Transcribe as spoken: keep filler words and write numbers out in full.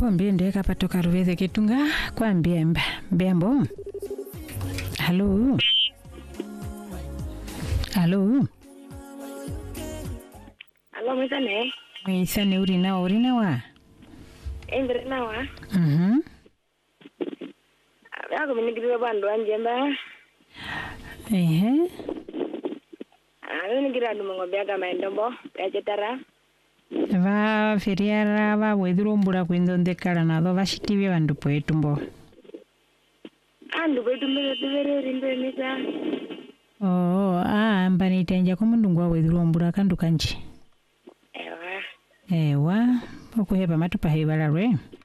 Pombe ndeka patoka Ruveze Kitunga kwa Mbiemba. Mbiembo. Halo. Halo. Halo mwisane. Mwisane uri na uri na wa. Engre na wa. Mhm. Yako minigirira bandu anjemba. Ehe. Ari nigira dumongo byaga maindombo yachetara. Va feriara va wedrumbura kwindonde kala na do vashitibye bandu poetumbo. Andu betumbe tuvere rimbe misa. Oh, ah ambani tenja komundungwa wedrumbura kandu kanji. Ewa. Ewa, okuheba matupa hebala rwe.